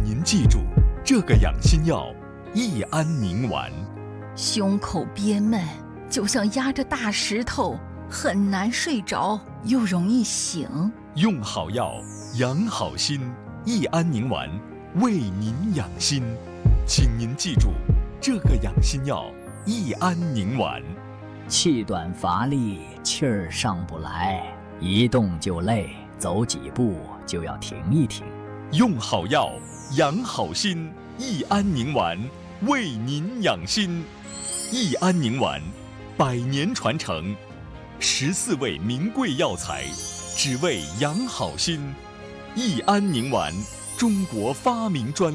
您记住，这个养心药益安宁丸。 胸口憋闷，就像压着大石头，很难睡着，又容易醒。 用好药，养好心，益安宁丸为您养心。请您记住，这个养心药益安宁丸。 气短乏力，气儿上不来，一动就累，走几步就要停一停。 用好药，养好心，益安宁丸为您养心。益安宁丸，100年传承，14味名贵药材，只为养好心。益安宁丸，中国发明专利。